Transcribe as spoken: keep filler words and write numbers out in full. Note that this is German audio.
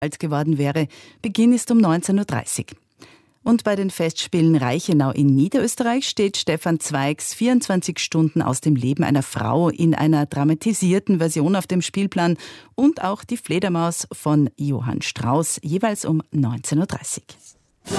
alt geworden wäre. Beginn ist um neunzehn Uhr dreißig. Und bei den Festspielen Reichenau in Niederösterreich steht Stefan Zweigs vierundzwanzig Stunden aus dem Leben einer Frau in einer dramatisierten Version auf dem Spielplan und auch die Fledermaus von Johann Strauss jeweils um neunzehn Uhr dreißig.